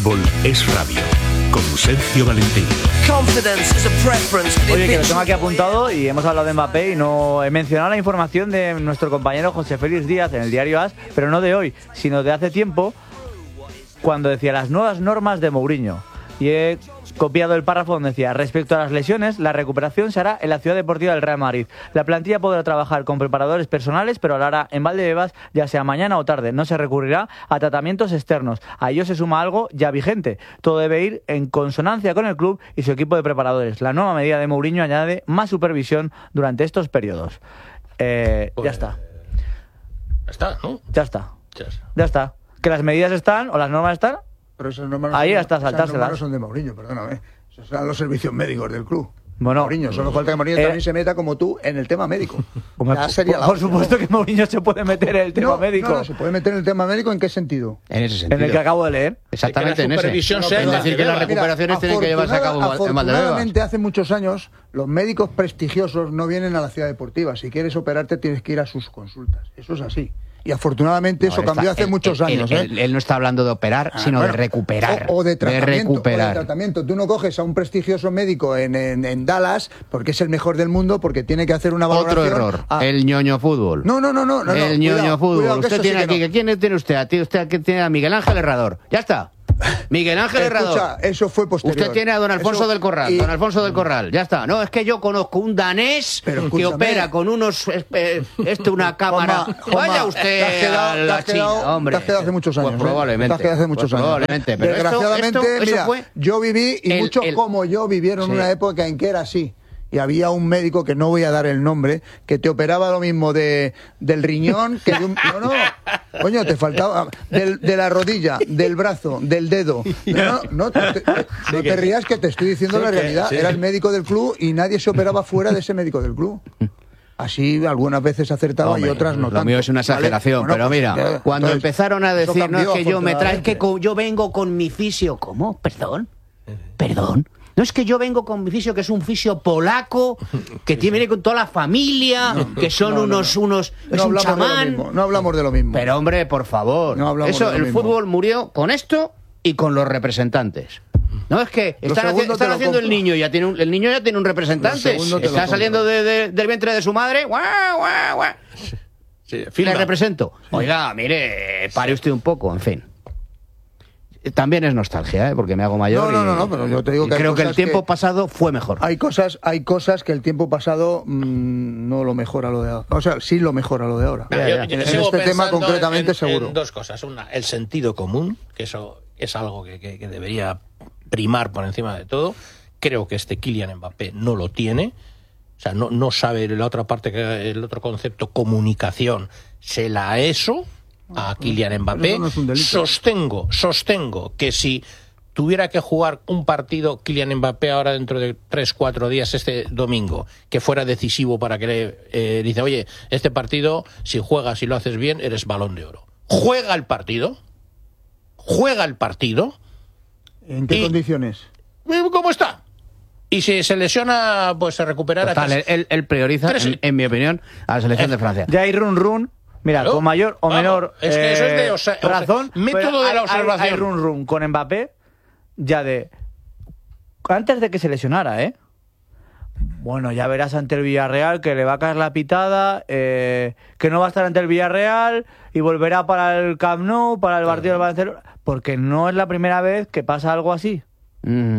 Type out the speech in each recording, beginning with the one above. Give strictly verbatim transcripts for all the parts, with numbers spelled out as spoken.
Fútbol es radio, con Sergio Valentín. Oye, que lo tengo aquí apuntado y hemos hablado de Mbappé y no he mencionado la información de nuestro compañero José Félix Díaz en el diario AS, pero no de hoy, sino de hace tiempo, cuando decía las nuevas normas de Mourinho. Y he copiado el párrafo donde decía: respecto a las lesiones, la recuperación se hará en la Ciudad Deportiva del Real Madrid. La plantilla podrá trabajar con preparadores personales, pero lo hará en Valdebebas, ya sea mañana o tarde. No se recurrirá a tratamientos externos. A ello se suma algo ya vigente. Todo debe ir en consonancia con el club y su equipo de preparadores. La nueva medida de Mourinho añade más supervisión durante estos periodos. Eh, pues, ya está. Ya está, ¿no? Ya está. Ya está. Ya está. Que las medidas están o las normas están. Pero esas normas ahí son, hasta saltárselas. Esas normas no son de Mourinho, perdóname. Esos son los servicios médicos del club. Bueno, Mourinho, solo falta que Mourinho eh, también se meta como tú en el tema médico. Como, ya sería por, la por otra, supuesto ¿no? que Mourinho se puede meter en el tema no, médico. No, no, se puede meter en el tema médico. ¿En qué sentido? En ese sentido. En el que acabo de leer. Exactamente, en ese. supervisión No, sea es en decir, que las recuperaciones Mira, tienen que llevarse a cabo en Valdebebas. Afortunadamente, hace muchos años, los médicos prestigiosos no vienen a la ciudad deportiva. Si quieres operarte, tienes que ir a sus consultas. Eso es así. Y afortunadamente No, eso cambió está, hace él, muchos él, años. Él, ¿eh? él, él no está hablando de operar, ah, sino bueno, de recuperar. O, o de tratamiento. De recuperar. O de tratamiento. Tú no coges a un prestigioso médico en, en, en Dallas porque es el mejor del mundo, porque tiene que hacer una valoración. Otro error. A... El ñoño fútbol. No, no, no, no. no el no, ñoño cuidado, fútbol. Cuidado, usted tiene sí aquí. Que no. ¿Quién tiene usted? Aquí usted aquí tiene a Miguel Ángel Herrador. Ya está. Miguel Ángel Herrador. Escucha, eso fue posterior. Usted tiene a don Alfonso eso, del Corral. Y... Don Alfonso del Corral. Ya está. No, es que yo conozco un danés que opera con unos. Eh, este, una cámara. Joma, Joma, Vaya usted te has quedado, a la te has quedado, China, hombre. Te has quedado hace muchos años. Pues probablemente. ¿eh? Te has quedado hace muchos pues años. Probablemente. Pero Desgraciadamente, esto, esto, mira, fue yo viví y el, muchos el... como yo vivieron sí. una época en que era así. Y había un médico, que no voy a dar el nombre, que te operaba lo mismo de del riñón que de un... No, no, coño, te faltaba... Del, de la rodilla, del brazo, del dedo. No, no, te, te, no te rías, que te estoy diciendo la realidad. Era el médico del club y nadie se operaba fuera de ese médico del club. Así algunas veces acertaba. Hombre, y otras no lo tanto. Lo mío es una exageración, ¿vale? Bueno, pero mira, pues, cuando entonces, empezaron a decir, no es que yo me traes, que con, yo vengo con mi fisio. ¿Cómo? ¿Perdón? ¿Perdón? No es que yo vengo con mi fisio, que es un fisio polaco, que tiene viene con toda la familia, no, que son no, unos, no, no. unos, no es un chamán. Mismo, no hablamos de lo mismo. Pero hombre, por favor, no eso, el mismo. fútbol murió con esto y con los representantes. No es que están, haci están haciendo el niño, ya tiene un, el niño ya tiene un representante, está saliendo de, de, del vientre de su madre, guau, guau, guau. Sí, sí, le represento. Sí. Oiga, mire, pare usted un poco, en fin. También es nostalgia, ¿eh? Porque me hago mayor. No, no, y, no, no, pero yo te digo que creo que el tiempo que pasado fue mejor. Hay cosas, hay cosas que el tiempo pasado mmm, no lo mejora lo de ahora. O sea, sí lo mejora lo de ahora. Ya, ya. Yo, yo en este tema concretamente en, seguro. En dos cosas. Una, el sentido común, que eso es algo que, que, que debería primar por encima de todo. Creo que este Kylian Mbappé no lo tiene. O sea, no, no sabe la otra parte, que el otro concepto, comunicación, se la eso a Kylian Mbappé. No es sostengo, sostengo que si tuviera que jugar un partido Kylian Mbappé ahora dentro de tres, cuatro días, este domingo, que fuera decisivo para que le eh, dice, oye, este partido, si juegas y lo haces bien, eres Balón de Oro. Juega el partido, juega el partido. ¿En qué y, condiciones? ¿Cómo está? Y si se lesiona, pues se recuperará. Total, él, él prioriza, en, en mi opinión, a la selección eh, de Francia. Ya hay run run. Mira, ¿no? Con mayor o menor Vamos, es que eso es de, o sea, razón, método de la hay, observación. Hay, hay run run con Mbappé, ya de antes de que se lesionara, ¿eh? Bueno, ya verás ante el Villarreal que le va a caer la pitada, eh, que no va a estar ante el Villarreal y volverá para el Camp Nou, para el partido del Barcelona, porque no es la primera vez que pasa algo así. Mm.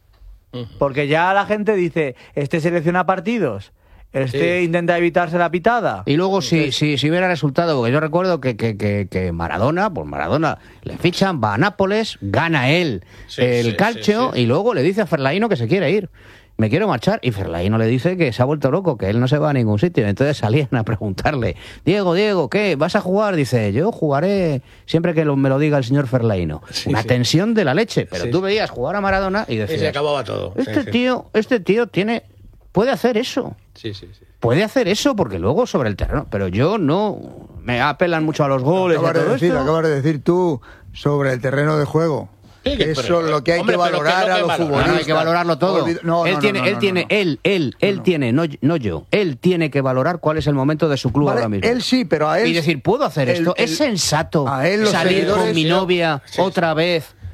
Porque ya la gente dice, este selecciona partidos, este sí. intenta evitarse la pitada. Y luego si, si, si hubiera resultado, porque yo recuerdo que, que, que, que Maradona, pues Maradona le fichan, va a Nápoles, gana él sí, el sí, calcio sí, sí. y luego le dice a Fellaini que se quiere ir. Me quiero marchar, y Fellaini le dice que se ha vuelto loco, que él no se va a ningún sitio. Entonces salían a preguntarle, Diego, Diego, ¿qué? ¿Vas a jugar? Dice, yo jugaré siempre que lo, me lo diga el señor Fellaini. Sí, Una sí. tensión de la leche, pero sí, tú veías jugar a Maradona y decías, y se acababa todo. Este sí, tío, sí. este tío tiene, puede hacer eso. Sí, sí, sí. Puede hacer eso, porque luego sobre el terreno, pero yo no, me apelan mucho a los goles. Acabas, y a todo de decir, esto. acabas de decir tú sobre el terreno de juego. Sí, que, eso pero, es lo que hay hombre, que valorar que a los futbolistas. No, hay que valorarlo todo. No, él no, tiene, no, no, él no, tiene, no. él, él, él no. tiene, no, no yo. Él tiene que valorar cuál es el momento de su club vale, ahora mismo. Él sí, pero a él. Y decir, ¿puedo hacer el, esto? El, ¿Es sensato a él los salir con mi novia sí, otra vez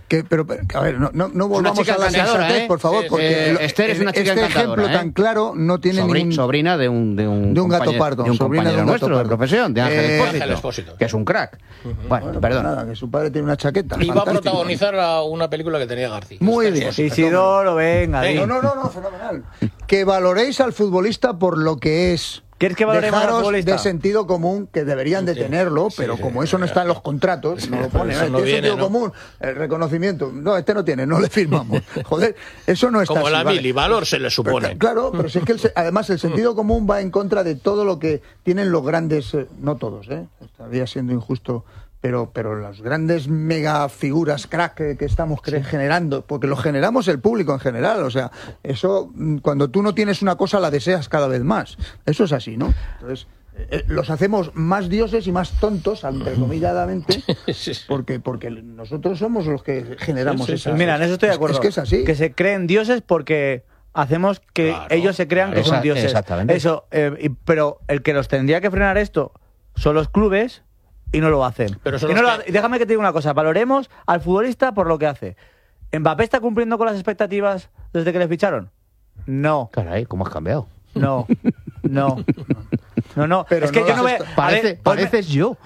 Que, pero, pero, a ver, no, no, no volvamos chica a la encantadora, sensatez, ¿eh? por favor, Eh, porque eh, lo- Esther es una chica este encantadora, ejemplo ¿eh? tan claro no tiene Sobri- ningún... sobrina de un de un, De un gato compañero- pardo, de un sobrina de compañero un gato nuestro de pardo. profesión, de Ángel Eh, Expósito, Ángel Expósito. que es un crack. Bueno, Bueno, perdón. Nada, que su padre tiene una chaqueta. Y va a fantástico. protagonizar a una película que tenía García. Muy Estas bien. cosas. Isidoro, venga, Venga. di. No, no, no, no, fenomenal. Que valoréis al futbolista por lo que es. ¿Quieres que valoremos al Dejaros futbolista? de sentido común, que deberían de tenerlo, pero sí, como sí, eso no sí. está en los contratos, no lo pone. Eso ¿eh? no Tiene viene, sentido ¿no? común, el reconocimiento. No, este no tiene, no le firmamos. Joder, eso no está Como así, la vale. mil y valor se le Pero, supone. claro, pero si es que el se- además el sentido común va en contra de todo lo que tienen los grandes, eh, no todos, ¿eh? Estaría siendo injusto, pero, pero las grandes mega figuras crack que, que estamos cre- generando, porque lo generamos el público en general, o sea, eso mm, cuando tú no tienes una cosa la deseas cada vez más. Eso es así, ¿no? Entonces, eh, los hacemos más dioses y más tontos, entrecomilladamente, Sí, sí. porque, porque nosotros somos los que generamos Sí, sí, sí. esa... Mira, en eso estoy de es- acuerdo. Es que es así. Que se creen dioses porque hacemos que Claro, ellos se crean que claro. son Esa- dioses. exactamente. Eso, eh, y- pero el que los tendría que frenar esto son los clubes y no lo hacen. Pero son y, no los lo que- hace- y déjame que te diga una cosa, valoremos al futbolista por lo que hace. ¿Mbappé está cumpliendo con las expectativas desde que le ficharon? No, Caray, ¿cómo has cambiado? no, no. No, no, Pero es que no yo las no me... está- a ver, Parece, hoy me- pareces yo.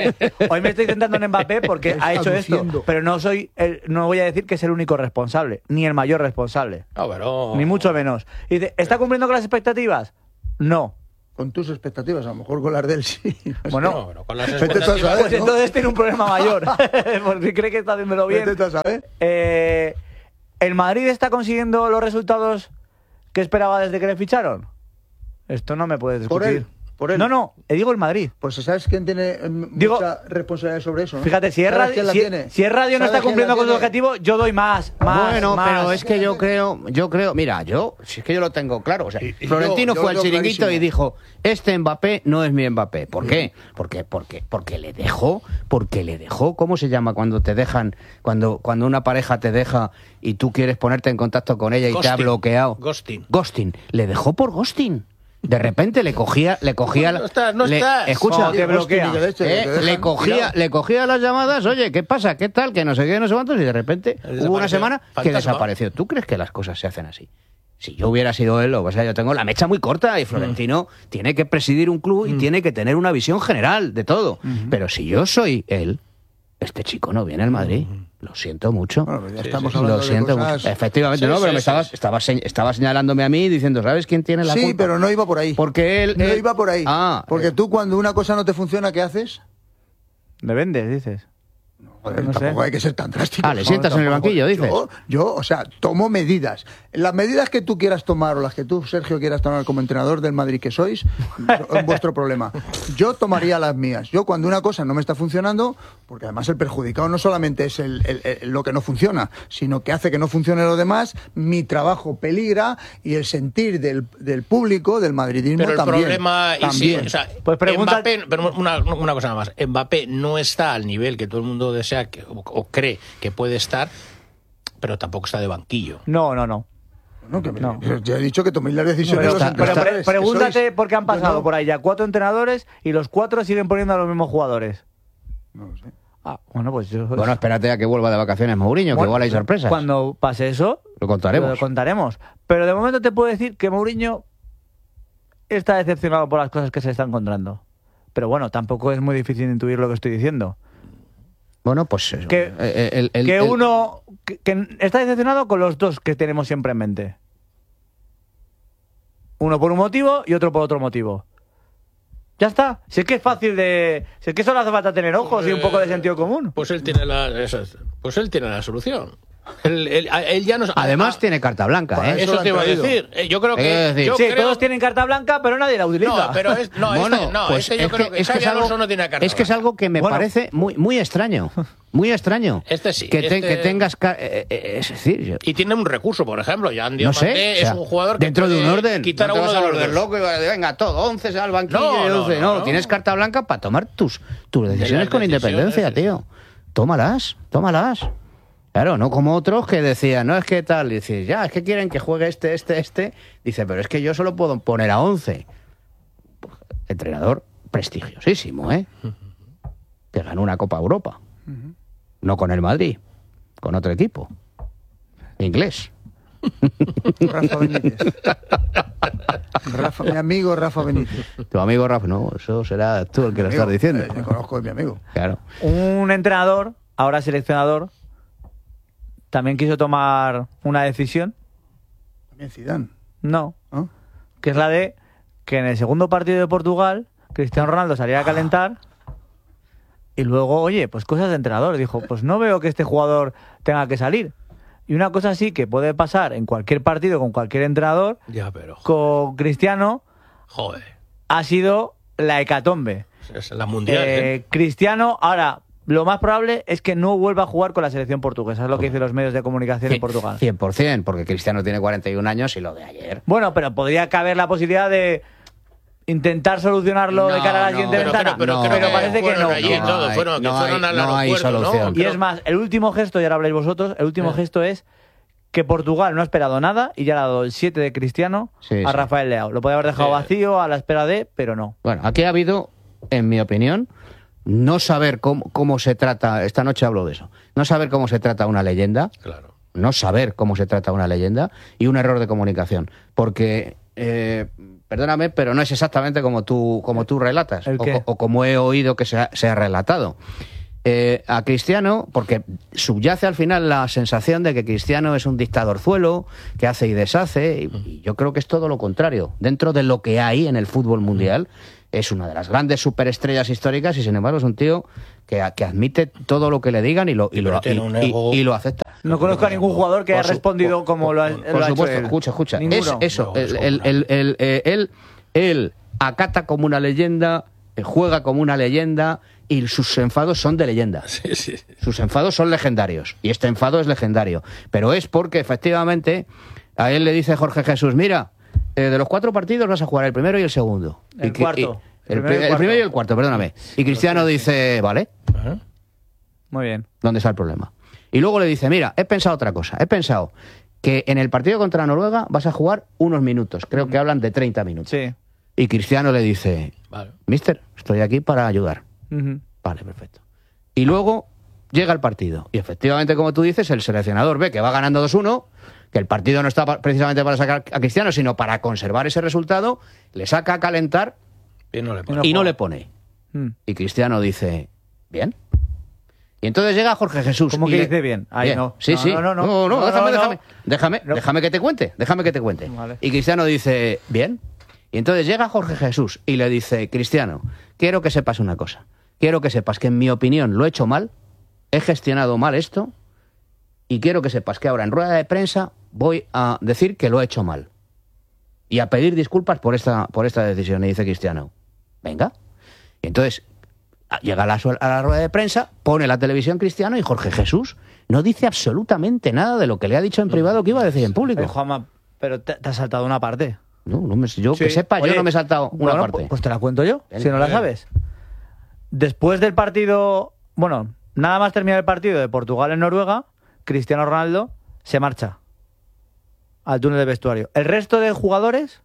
Hoy me estoy centrando en Mbappé porque Está ha hecho esto, luciendo. pero no soy, el- no voy a decir que es el único responsable, ni el mayor responsable, No, pero... ni mucho menos. Y dice, ¿está cumpliendo con las expectativas? No. Con tus expectativas, a lo mejor con las de él sí. Bueno, No, pero con las Vete tú a expectativas... saber. pues ¿no? entonces tiene un problema mayor, porque cree que está haciéndolo bien. Vete tú a saber. Eh, ¿El Madrid está consiguiendo los resultados que esperaba desde que le ficharon? Esto no me puedes Por discutir. él, por él. No, no, eh, digo el Madrid. Pues ¿sabes quién tiene eh, Digo- mucha responsabilidad sobre eso? ¿no? Fíjate, si es, ¿Sabes radio, quién la si, tiene? si es radio no ¿Sabes está quién cumpliendo la con su tiene? objetivo, yo doy más, más, bueno, más. pero es que yo creo, yo creo, mira, yo, si es que yo lo tengo claro, o sea, Y- y Florentino yo- yo fue lo al tengo chiringuito clarísimo. y dijo, este Mbappé no es mi Mbappé. ¿Por qué? Porque, porque, porque le dejó, porque le dejó, ¿cómo se llama cuando te dejan, cuando, cuando una pareja te deja y tú quieres ponerte en contacto con ella y te ha Ghosting. bloqueado? Ghosting. Ghosting. Le dejó por ghosting. De repente le cogía, le cogía, No estás, no le- estás. escucha, Oh, te bloquea. Hostia, que ¿eh? te dejan le cogía, tirado. le cogía las llamadas, oye, ¿qué pasa? ¿Qué tal? Que no sé qué, no sé cuántos, y de repente Desapareció. hubo una semana que Fantasma. desapareció. ¿Tú crees que las cosas se hacen así? Si yo hubiera sido él, o sea, yo tengo la mecha muy corta y Florentino Mm. tiene que presidir un club y tiene que tener una visión general de todo. Pero si yo soy él, este chico no viene al Madrid. Lo siento mucho. Bueno, pues ya Sí, estamos sí, hablando Lo de siento cosas- mucho. Efectivamente, Sí, no, pero sí, me sí, estabas, sí. estaba, señ- estaba señalándome a mí diciendo, ¿sabes quién tiene la Sí, culpa? pero no iba por ahí. Porque él... No él- iba por ahí. Ah, Porque eh, tú cuando una cosa no te funciona, ¿qué haces? ¿Me vendes, dices? Joder, No sé. tampoco hay que ser tan drástico. Ah, le sientas en el tampoco. banquillo, dices. Yo, yo, o sea, tomo medidas. Las medidas que tú quieras tomar o las que tú, Sergio, quieras tomar como entrenador del Madrid que sois, es vuestro problema. Yo tomaría las mías. Yo cuando una cosa no me está funcionando, porque además el perjudicado no solamente es el, el- el- lo que no funciona, sino que hace que no funcione lo demás, mi trabajo peligra y el sentir del, del público, del madridismo Pero el también. problema... y sí, también. o sea, Pues pregunta- Mbappé, pero una, una cosa nada más. Mbappé no está al nivel que todo el mundo desea que, o, o cree que puede estar, pero tampoco está de banquillo. No, no, no. No, que me- No. Ya he dicho que toméis las decisiones Pero, los está- pero pre- entrenadores, que pregúntate sois. por qué han Yo pasado no. por ahí ya cuatro entrenadores y los cuatro siguen poniendo a los mismos jugadores. No lo sé. Ah, bueno, pues yo... Bueno, espérate a que vuelva de vacaciones Mourinho, que Bueno, igual hay sorpresas. Cuando pase eso, Lo contaremos. Lo contaremos. Pero de momento te puedo decir que Mourinho está decepcionado por las cosas que se está encontrando. Pero bueno, tampoco es muy difícil intuir lo que estoy diciendo. Bueno, pues eso. Que- Eh, el- el- que el- uno que, que está decepcionado con los dos que tenemos siempre en mente. Uno por un motivo y otro por otro motivo. Ya está. Si es que es fácil de... Si es que solo hace falta tener ojos y un poco de sentido común. Pues él tiene la, eso es, pues él tiene la solución. Él, él- él ya nos, Además ah, tiene carta blanca, Para ¿eh? eso eso lo te han iba a traído. decir. Eh, Yo creo Es que... decir, yo Sí, creo- todos tienen carta blanca, pero nadie la utiliza. No, pero es, no, Bueno, este, no, pues este yo es creo que, es Xabi es algo, Alonso no tiene carta es que es blanca. algo que me Bueno. parece muy muy extraño. Muy extraño. Este sí, Que, te- este- que tengas... ca- eh, eh, es decir, yo- Y tiene un recurso, por ejemplo. Ya Andy no sé, Diamante o sea, es un jugador que dentro de un puede orden. quitar no a te uno vas de a los volver dos. loco y vas a decir, venga, todo, once al banquillo No, y no, once. no, No, no. tienes carta blanca para tomar tus, tus decisiones con decisiones, independencia, sí, tío. Tómalas, tómalas. Claro, no como otros que decían, no, es que tal, y dices, ya, es que quieren que juegue este, este, este. Dice, pero es que yo solo puedo poner a once. Entrenador prestigiosísimo, ¿eh? Que ganó una Copa Europa. No con el Madrid. con otro equipo. Inglés. Rafa Benítez. Rafa, mi amigo Rafa Benítez. Tu amigo Rafa, no, eso será tú el que lo Amigo, estás diciendo. eh, me conozco de mi amigo. Claro. Un entrenador, ahora seleccionador, también quiso tomar una decisión. También Zidane. No. ¿No? Que es la de que en el segundo partido de Portugal, Cristiano Ronaldo saliera a calentar y luego, oye, pues cosas de entrenador. Dijo, pues no veo que este jugador tenga que salir. Y una cosa así que puede pasar en cualquier partido con cualquier entrenador, Ya, pero... con Cristiano, Joder. ha sido la hecatombe. Es la mundial, Eh, ¿eh? Cristiano, ahora, lo más probable es que no vuelva a jugar con la selección portuguesa. Es lo que dicen los medios de comunicación en Portugal. cien por ciento, porque Cristiano tiene cuarenta y un años y lo de ayer. Bueno, pero podría caber la posibilidad de intentar solucionarlo de No, cara a la no, siguiente pero- ventana. pero- No, creo pero que parece que fueron no. allí y No todo, hay- fueron, que no fueron hay- al no hay aeropuerto, ¿no? solución. Y es más, el último gesto, y ahora habláis vosotros, el último Eh. gesto es que Portugal no ha esperado nada y ya le ha dado el siete de Cristiano Sí, a sí. Rafael Leao. Lo puede haber dejado Sí. vacío a la espera de, pero no. Bueno, aquí ha habido, en mi opinión, no saber cómo, cómo se trata, esta noche hablo de eso, no saber cómo se trata una leyenda, Claro. no saber cómo se trata una leyenda y un error de comunicación. Porque, eh, perdóname, pero no es exactamente como tú, como tú relatas ¿El o, qué? o como he oído que se ha, se ha relatado. Eh, a Cristiano, porque subyace al final la sensación de que Cristiano es un dictadorzuelo, que hace y deshace, y, y yo creo que es todo lo contrario. Dentro de lo que hay en el fútbol mundial, es una de las grandes superestrellas históricas y sin embargo es un tío que, que admite todo lo que le digan y lo, y lo, Pero tiene y- un y- ego- y lo acepta. No conozco a ningún jugador que Por haya su- respondido por- como lo ha, por, lo por ha hecho supuesto, él. escucha, escucha. Ninguno. Es eso, No, el- es el- como el- el- eh, él, él acata como una leyenda, eh, juega como una leyenda y sus enfados son de leyenda. Sí, sí. Sus enfados son legendarios y este enfado es legendario. Pero es porque efectivamente a él le dice Jorge Jesús, mira, eh, de los cuatro partidos vas a jugar el primero y el segundo. El Y que- cuarto. y- El el, primero y el pri- el cuarto. primero y el cuarto, perdóname. Y Cristiano dice, vale, Ajá. Muy bien. ¿dónde está el problema? Y luego le dice, mira, he pensado otra cosa. He pensado que en el partido contra Noruega vas a jugar unos minutos. Creo que hablan de treinta minutos. Sí. Y Cristiano le dice, Vale. mister, estoy aquí para ayudar. Ujú. Vale, perfecto. Y luego llega el partido. Y efectivamente, como tú dices, el seleccionador ve que va ganando dos uno, que el partido no está pa- precisamente para sacar a Cristiano, sino para conservar ese resultado, le saca a calentar Y no le No pone. y no juega. le pone. Mm. Y Cristiano dice, bien. Y entonces llega Jorge Jesús. ¿Cómo y que le- dice bien? Ahí no. Sí, No, sí. no, no, no. no, No, déjame, no, no. déjame. Déjame, No. déjame que te cuente. Déjame que te cuente. Vale. Y Cristiano dice, bien. Y entonces llega Jorge Jesús y le dice, Cristiano, quiero que sepas una cosa. Quiero que sepas que en mi opinión lo he hecho mal, he gestionado mal esto, y quiero que sepas que ahora en rueda de prensa voy a decir que lo he hecho mal. Y a pedir disculpas por esta, por esta decisión. Y dice Cristiano, venga. Y entonces llega a la, su- a la rueda de prensa, pone la televisión Cristiano y Jorge Jesús no dice absolutamente nada de lo que le ha dicho en privado que iba a decir en público. Eh, Juanma, pero te, te has saltado una parte. No, no me- yo que Sí. sepa, Oye, yo no me he saltado una bueno, parte. Pues te la cuento yo, Ven, si no la ven. sabes. Después del partido, bueno, nada más terminar el partido de Portugal en Noruega, Cristiano Ronaldo se marcha al túnel de vestuario. El resto de jugadores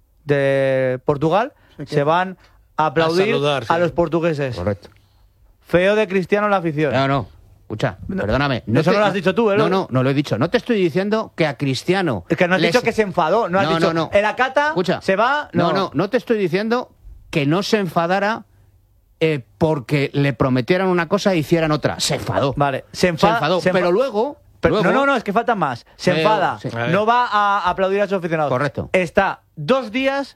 de Portugal Se se, queda. van a aplaudir a, saludar, sí. los portugueses. Correcto. Feo de Cristiano en la afición. No, no. Escucha, No, perdóname. eso no lo has dicho tú, ¿eh? No, no, no lo he dicho. No te estoy diciendo que a Cristiano... Es que no has les- dicho que se enfadó, no has No, dicho, no, no. el Acata Escucha. se va, no. No, no, no te estoy diciendo que no se enfadara eh, porque le prometieran una cosa e hicieran otra. Se enfadó. Vale, se Se enfada, enfadó. se enfa- Pero luego... Pero- luego- no, no, no, es que faltan más. Se Pero- enfada, sí. A ver. no va a aplaudir a sus aficionados. Correcto. Está dos días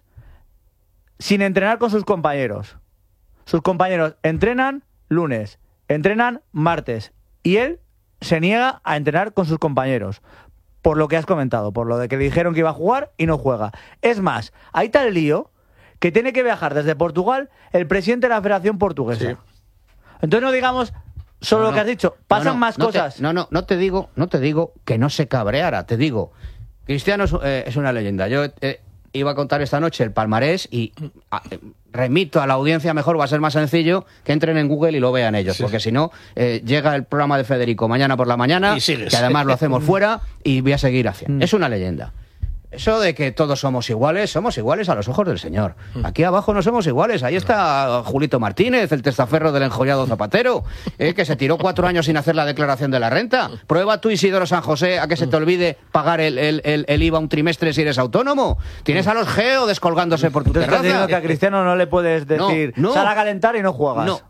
sin entrenar con sus compañeros. Sus compañeros entrenan lunes, entrenan martes y él se niega a entrenar con sus compañeros. Por lo que has comentado, por lo de que le dijeron que iba a jugar y no juega. Es más, hay tal lío que tiene que viajar desde Portugal el presidente de la Federación Portuguesa. Sí. Entonces no digamos solo No, lo que no. has dicho, pasan No, no, más no te- cosas. no, no, no te digo, no te digo que no se cabreara, te digo, Cristiano es, eh, es una leyenda. Yo eh, iba a contar esta noche el palmarés y a- eh, remito a la audiencia, mejor va a ser más sencillo que entren en Google y lo vean ellos, Sí. porque si no, eh, llega el programa de Federico mañana por la mañana, Y sigues. que además lo hacemos fuera y voy a seguir haciendo. Es una leyenda. Eso de que todos somos iguales, somos iguales a los ojos del Señor. Aquí abajo no somos iguales. Ahí está Julito Martínez, el testaferro del enjollado Zapatero, eh, que se tiró cuatro años sin hacer la declaración de la renta. Prueba tú, Isidoro San José, a que se te olvide pagar el, el, el, el I V A un trimestre si eres autónomo. Tienes a los Geo descolgándose por tu Tú estás diciendo terraza. que a Cristiano no le puedes decir, No, no. sal a calentar y no juegas. No.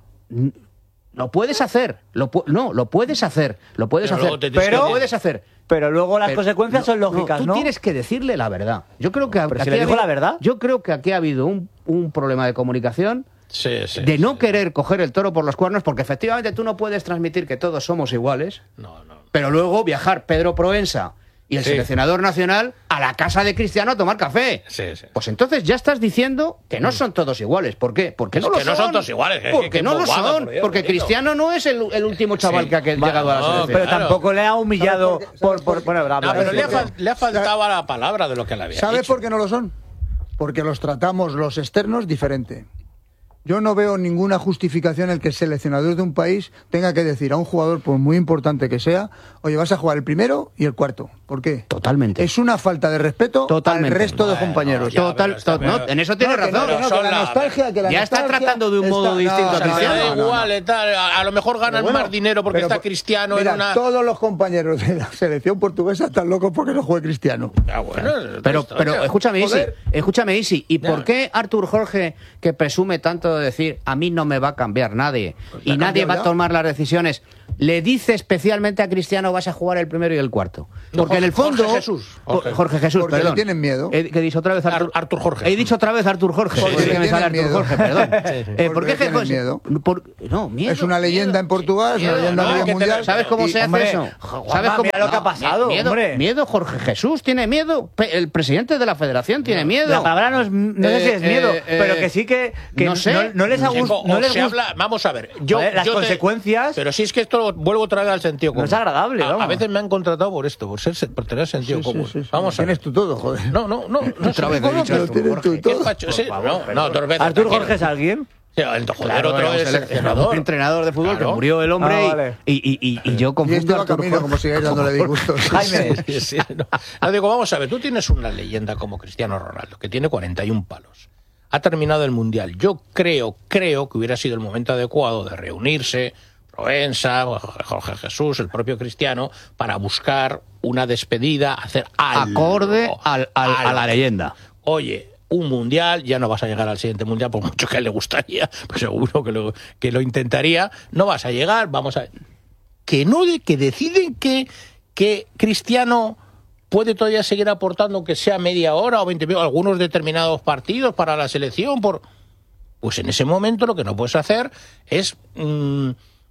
Lo puedes hacer. Lo pu- no, lo puedes hacer. Lo puedes Pero hacer. luego te tienes Pero que- puedes hacer. Pero luego las Pero- consecuencias son lógicas, tú ¿no? tienes que decirle la verdad. Yo creo que Pero si aquí le ha dijo habido- la verdad. Yo creo que aquí ha habido un, un problema de comunicación, Sí, sí, de no sí. querer coger el toro por los cuernos, porque efectivamente tú no puedes transmitir que todos somos iguales, No, no. pero luego viajar Pedro Proensa y el Sí. seleccionador nacional a la casa de Cristiano a tomar café. Sí, sí. Pues entonces ya estás diciendo que no son todos iguales. ¿Por qué? Porque Es no lo que no son. son todos iguales, que- Porque que no lo bobada, son. por Dios, porque bendito. Cristiano no es el, el último chaval Sí. que ha que- Va- llegado a la no, selección. Pero Claro. tampoco le ha humillado ¿Sabes por qué? por... ¿Sabes por, por qué? bueno, habla, No, habla, pero le, ha habla. fal- le ha faltado la palabra de lo que le había ¿Sabes dicho. por qué no lo son? Porque los tratamos los externos diferente. Yo no veo ninguna justificación en el que el seleccionador de un país tenga que decir a un jugador, por muy importante que sea, oye, vas a jugar el primero y el cuarto. ¿Por qué? Totalmente. Es una falta de respeto Totalmente. al resto de Bueno, compañeros. ya, Total, pero está- to- no, pero- en eso tienes No, que no, razón. que no, que Son la la- nostalgia, que la Ya está nostalgia tratando de un modo está- distinto a no, O sea, Cristiano. me da no, no, igual, no. eh, tal, a, a lo mejor ganan Bueno, más dinero porque pero está por- Cristiano mira, en una... todos los compañeros de la selección portuguesa están locos porque no juegue Cristiano. Ah, bueno, Pero, esto, pero o sea, escúchame, Isi, joder. escúchame, Isi, ¿y Ya. por qué Artur Jorge, que presume tanto de decir a mí no me va a cambiar nadie Pues y le ha nadie cambiado va a ya. tomar las decisiones, le dice especialmente a Cristiano vas a jugar el primero y el cuarto? No, Porque en el Jorge- fondo... Jorge Jesús. Jorge, Jorge. Jesús, Porque le perdón. tienen miedo. He, que he dicho otra vez Artur, Ar- Artur Jorge. He dicho otra vez Artur Jorge. Porque Es le que me sale tienen Artur miedo. Jorge, perdón. Sí, sí. Eh, Porque ¿Por qué le tienen Jorge? miedo. Por- no, miedo, Es una leyenda miedo. en Portugal, es una Miedo, leyenda no, a nivel que te- mundial. ¿Sabes cómo Y, se hace hombre, eso? Juanma, ¿Sabes cómo? mira lo que ha pasado, miedo, hombre. miedo, Jorge Jesús tiene miedo. Pe- El presidente de la federación tiene miedo. La palabra no, es, no sé si es Eh, miedo, eh, pero eh, que sí que, que no sé. no les ha Chico, gustado. No o les se gusta. habla, vamos a ver, yo, Joder, las yo te- consecuencias- pero si es que esto lo vuelvo otra vez al sentido No común. es agradable, A- a, vamos. veces me han contratado por esto, por ser por tener sentido Sí, sí, común. sí, sí. Vamos a ver. Tienes tú todo, joder. No, no, no. no Otra sé, vez he ¿cómo? dicho Pero esto, tienes Jorge. tú todo. ¿Qué facho? Sí, no, no, dos veces. Artur tranquilo. Jorge es alguien. Sí, el joder, Claro, otro era un es selec- seleccionador. un entrenador de fútbol Claro. que murió el hombre Ah, y- vale. y, y, y, y yo Y confundo este a va Artur camino, Jorge- como sigáis dándole disgustos. Jaime. Sí, sí, no. No, digo, vamos a ver, tú tienes una leyenda como Cristiano Ronaldo, que tiene cuarenta y un palos. Ha terminado el Mundial. Yo creo, creo que hubiera sido el momento adecuado de reunirse, Proensa, Jorge Jesús, el propio Cristiano, para buscar una despedida, hacer algo. acorde al, al- a la algo. leyenda. Oye, un mundial, ya no vas a llegar al siguiente mundial, por mucho que a él le gustaría, pues seguro que lo, que lo intentaría, no vas a llegar, vamos a... Que no, de, que deciden que, que Cristiano puede todavía seguir aportando, aunque sea media hora o veinte minutos, algunos determinados partidos para la selección, por... pues en ese momento lo que no puedes hacer es... mm,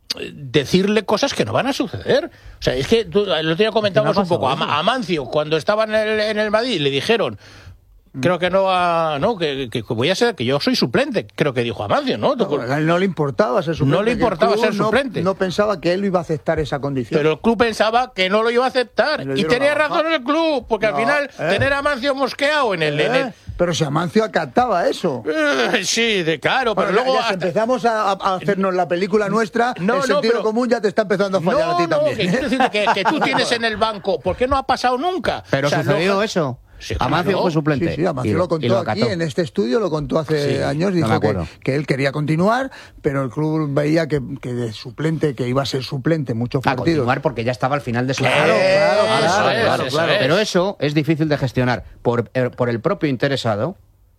decirle cosas que no van a suceder. O sea, es que tú, el otro día comentábamos ¿Qué no ha un poco, pasado a, a Mancio, cuando estaba en el, en el Madrid, le dijeron, creo que no va, no, que, que voy a ser, que yo soy suplente, creo que dijo Amancio, ¿no? No, a él no le importaba ser suplente. No le que el importaba club ser no- suplente. No, pensaba que él iba a aceptar esa condición. Pero el club pensaba que no lo iba a aceptar. Y le Y dieron tenía la baja. razón el club, porque al No, final ¿eh? tener a Amancio mosqueado en el... en el- ¿Eh? Pero si Amancio acataba eso. Eh, sí, de claro, pero Bueno, ya- luego... ya si hasta- empezamos a, a hacernos la película nuestra, No, el no, sentido pero- común ya te está empezando a fallar a ti no, también. que ¿eh? quiero decirte que, que tú tienes en el banco, ¿por qué no ha pasado nunca? Pero O sea, sucedió no- eso. Sí, claro. Amancio fue suplente. Sí, sí, Amancio Y- lo y contó acató. aquí en este estudio, lo contó hace Sí, años, no me dijo que, acuerdo. que él quería continuar, pero el club veía que, que de suplente, que iba a ser suplente muchos A partidos. continuar porque ya estaba al final de su Claro, carrera. claro, Eso claro, es, claro, eso claro. es. Pero eso es difícil de gestionar por, eh, por el propio interesado,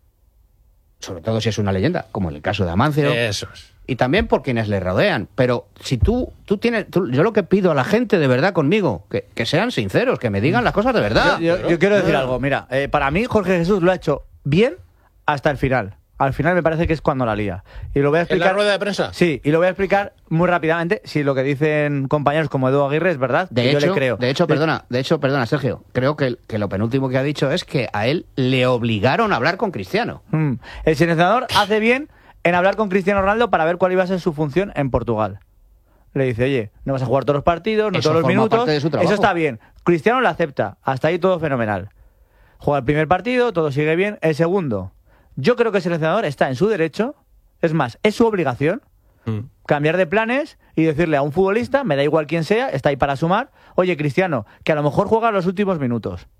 sobre todo si es una leyenda, como en el caso de Amancio, Eso es. y también por quienes le rodean. Pero si tú, tú tienes, tú- yo lo que pido a la gente de verdad conmigo, que, que sean sinceros, que me digan las cosas de verdad. Yo, yo- yo quiero decir algo, mira, eh, para mí Jorge Jesús lo ha hecho bien hasta el final. Al final me parece que es cuando la lía. Y lo voy a ¿En explicar. la rueda de prensa? Sí, y lo voy a explicar muy rápidamente si lo que dicen compañeros como Edu Aguirre es verdad. De que hecho, yo le creo. de hecho, perdona, de hecho, perdona, Sergio. Creo que, el- que lo penúltimo que ha dicho es que a él le obligaron a hablar con Cristiano. Mm. El seleccionador hace bien en hablar con Cristiano Ronaldo para ver cuál iba a ser su función en Portugal. Le dice, oye, no vas a jugar todos los partidos, no Eso todos los forma minutos. parte de su trabajo. Eso está bien. Cristiano lo acepta. Hasta ahí todo fenomenal. Juega el primer partido, todo sigue bien. El segundo. Yo creo que el seleccionador está en su derecho. Es más, es su obligación cambiar de planes y decirle a un futbolista, me da igual quién sea, está ahí para sumar, oye, Cristiano, que a lo mejor juega los últimos minutos.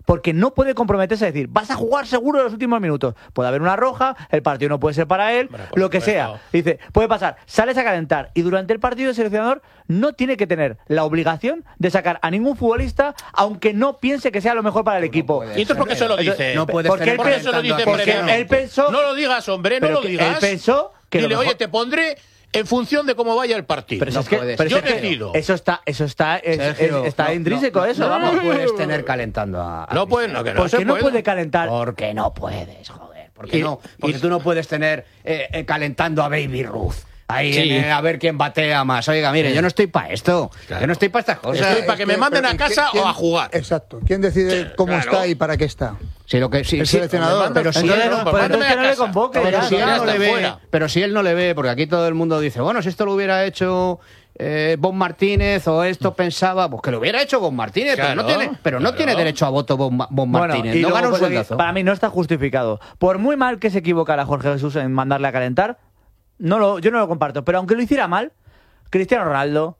Porque no puede comprometerse a decir, vas a jugar seguro los últimos minutos. Puede haber una roja, el partido no puede ser para él, Bueno, por lo que supuesto. sea. Dice, puede pasar, sales a calentar y durante el partido el seleccionador no tiene que tener la obligación de sacar a ningún futbolista, aunque no piense que sea lo mejor para el equipo. ¿Y entonces por qué se lo dice? No puedes Porque tener él ¿Por qué se lo dice calentando a porque previamente? él pensó- No lo digas, hombre, no Pero lo que digas. él pensó que lo Dile, mejor- oye, te pondré en función de cómo vaya el partido. Pero, si No es que, puedes. pero si Yo es que decido. eso está, eso está, es- Sergio, es- está no, intrínseco no, eso, no, vamos. No puedes tener calentando a, a No puede, Cristiano. no, que no ¿Por se qué no puede. puede calentar? Porque no puedes, joder. Porque Y- no, porque y- tú no puedes tener eh, eh, calentando a Baby Ruth. Ahí Sí. en, eh, a ver quién batea más. Oiga, mire, yo no estoy para esto. Claro. Yo no estoy para estas cosas. Estoy para que me manden a casa ¿quién- o a jugar. Exacto. ¿Quién decide Sí, cómo claro. está y para qué está? Si lo que, si, El si- seleccionador. Pero si Entonces, él, no, pues pues entonces mándame que no a le casa. convoque. pero ya. si él ya no está le ve, fuera. pero si él no le ve, porque aquí todo el mundo dice, bueno, si esto lo hubiera hecho eh, Bob Martínez o esto pensaba, pues que lo hubiera hecho Bob Martínez, pero no Claro, tiene, pero no claro. tiene derecho a voto Bob, Ma- Bob Bueno, Martínez. y No luego, gana un pues, aquí, sueldazo. para mí no está justificado. Por muy mal que se equivocara Jorge Jesús en mandarle a calentar, no lo, yo no lo comparto. Pero aunque lo hiciera mal, Cristiano Ronaldo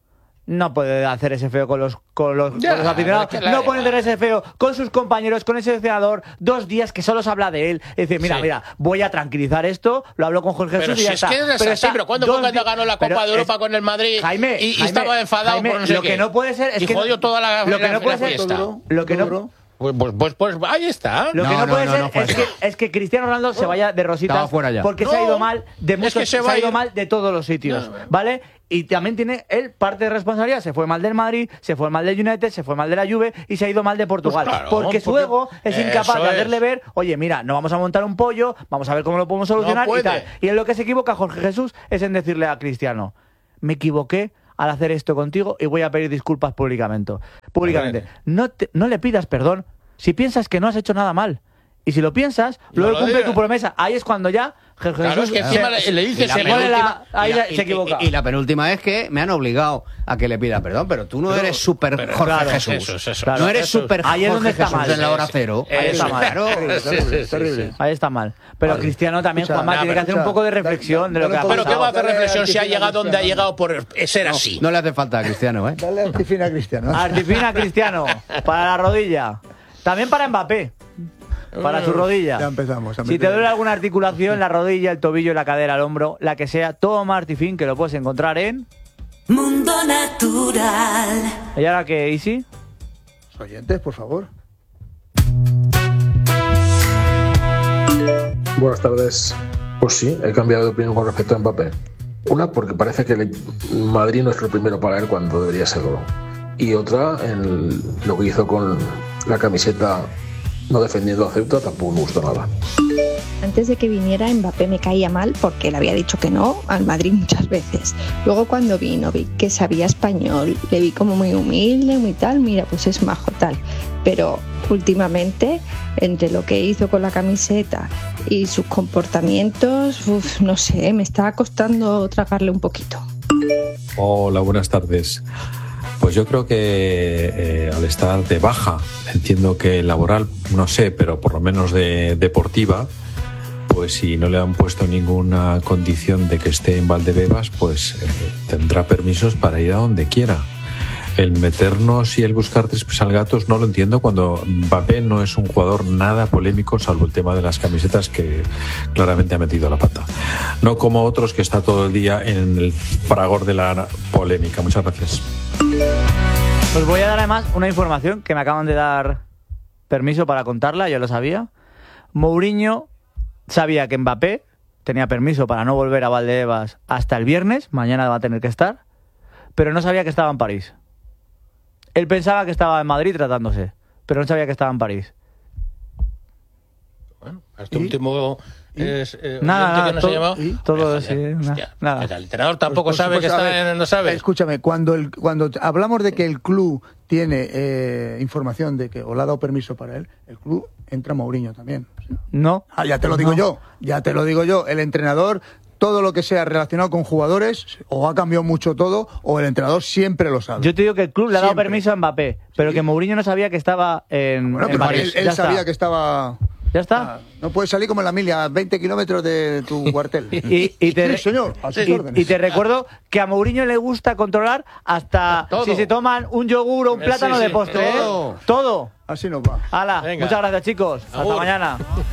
no puede hacer ese feo con los, con los, Ya, con los aficionados, es que la- no puede hacer ese feo con sus compañeros, con ese seleccionador, dos días que solo se habla de él. Es decir, mira, Sí. mira, voy a tranquilizar esto, lo hablo con Jorge Pero Jesús y si ya es está. que es Pero así, está pero ¿cuándo dos Boca di- ganó la pero Copa de es- Europa con el Madrid Jaime, y, y Jaime, estaba enfadado Jaime, por no sé lo qué? que no puede ser es y que jodió toda la, lo que la- no puede la ser fiesta. Todo lo que no duro. Pues, pues, pues, pues ahí está. Lo que No, no, no, puede no, ser no fue es, así. que, es que Cristiano Ronaldo se vaya de rositas Estaba fuera ya. porque se ha No, ido mal de es muchos, que se se, va ha a ido ir- mal de todos los sitios, No. ¿vale? Y también tiene él parte de responsabilidad. Se fue mal del Madrid, se fue mal del United, se fue mal de la Juve y se ha ido mal de Portugal. Pues claro, porque su porque- ego es Eso incapaz de hacerle es. ver, oye, mira, no vamos a montar un pollo, vamos a ver cómo lo podemos solucionar y puede. tal. Y en lo que se equivoca Jorge Jesús es en decirle a Cristiano, me equivoqué al hacer esto contigo y voy a pedir disculpas públicamente. Públicamente. Hombre. No, te- no le pidas perdón si piensas que no has hecho nada mal. Y si lo piensas, No luego lo cumple digas. tu promesa. Ahí es cuando ya Jesús Claro, es que encima le, le dices Y la se el pone la- penúltima- ahí y la- se y- equivoca. Y, y la penúltima es que me han obligado a que le pida perdón, pero tú no eres súper pero- Jorge claro, Jesús. eso es, eso Claro, no eres eso es. súper Ahí es Jorge donde está Jesús mal. en la hora Sí, cero. sí. Ahí está Eso, mal. claro. Terrible, Sí, terrible, sí, sí, terrible. sí. Ahí está mal. Pero Vale. Cristiano también, Escucha, Juanma, nah, tiene que pero hacer un escucha, poco de dale- reflexión de lo que dale ha un Pero poco- ¿qué va a pasado. hacer Dale reflexión si ha Cristiano, llegado donde ha Cristiano. llegado por ser así? No le hace falta a Cristiano, ¿eh? Dale antifina a Cristiano. ¿eh? Artifina Cristiano para la rodilla. También para Mbappé. Para su rodilla. Ya empezamos, ya Si te empezamos. duele alguna articulación, la rodilla, el tobillo, la cadera, el hombro, la que sea, toma Artifin, que lo puedes encontrar en... Mundo Natural. ¿Y ahora qué, Isi? Los oyentes, por favor. Buenas tardes. Pues sí, he cambiado de opinión con respecto a Mbappé. Una, porque parece que el Madrid no es el primero para él cuando debería serlo. Y otra, en lo que hizo con la camiseta no defendiendo a Ceuta, tampoco me gustó nada. Antes de que viniera, Mbappé me caía mal porque le había dicho que no al Madrid muchas veces. Luego cuando vino, vi que sabía español, le vi como muy humilde, muy tal, mira, pues es majo tal. Pero últimamente, entre lo que hizo con la camiseta y sus comportamientos, uf, no sé, me está costando tragarle un poquito. Hola, buenas tardes. Pues yo creo que eh, al estar de baja, entiendo que laboral, no sé, pero por lo menos de deportiva, pues si no le han puesto ninguna condición de que esté en Valdebebas, pues eh, tendrá permisos para ir a donde quiera. El meternos y el buscar tres pies al gato no lo entiendo cuando Mbappé no es un jugador nada polémico, salvo el tema de las camisetas que claramente ha metido la pata. No como otros que está todo el día en el fragor de la polémica. Muchas gracias. Os voy a dar además una información que me acaban de dar permiso para contarla, yo lo sabía. Mourinho sabía que Mbappé tenía permiso para no volver a Valdebebas hasta el viernes, mañana va a tener que estar, pero no sabía que estaba en París. Él pensaba que estaba en Madrid tratándose, pero no sabía que estaba en París. Bueno, este último es, eh, Nada, oyente nada, que no todo- se llama. y todo, Joder, sí, na- hostia, nada. El entrenador tampoco Pues, por sabe que supuesto, está a ver, en, no sabe. Escúchame, cuando el, cuando hablamos de que el club tiene eh, información de que o le ha dado permiso para él, el club entra Mourinho también. No. Ah, ya te lo digo No. yo, ya te lo digo yo. El entrenador, todo lo que sea relacionado con jugadores, o ha cambiado mucho todo, o el entrenador siempre lo sabe. Yo te digo que el club le ha dado Siempre. permiso a Mbappé, pero Sí. que Mourinho no sabía que estaba en, Bueno, en que París. él, él Ya está. sabía que estaba. Ya está. Ah, no puedes salir como en la milla, a veinte kilómetros de tu cuartel. Y, y te, sí, señor, a sus y, órdenes. y te recuerdo que a Mourinho le gusta controlar hasta todo. si se toman un yogur o un Sí, plátano sí, de postre. todo. ¿eh? Todo. Así nos va. Hala, Venga. muchas gracias, chicos. Hasta Agur. mañana.